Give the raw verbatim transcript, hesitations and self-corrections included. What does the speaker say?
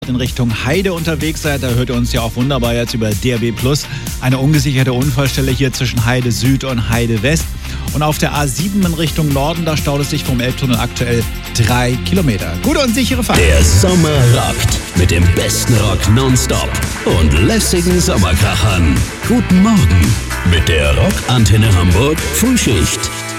in Richtung Heide unterwegs seid, da hört ihr uns ja auch wunderbar jetzt über D A B plus. Eine ungesicherte Unfallstelle hier zwischen Heide Süd und Heide West. Und auf der A sieben in Richtung Norden, da staut es sich vom Elbtunnel aktuell drei Kilometer. Gute und sichere Fahrt. Der Sommer rockt mit dem besten Rock nonstop und lässigen Sommerkrachern. Guten Morgen mit der Rockantenne Hamburg Frühschicht.